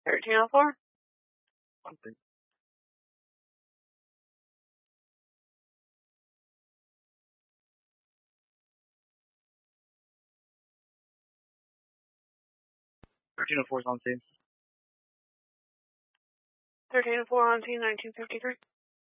1304? One thing. 1304 is on scene. 1304 on scene, 1953.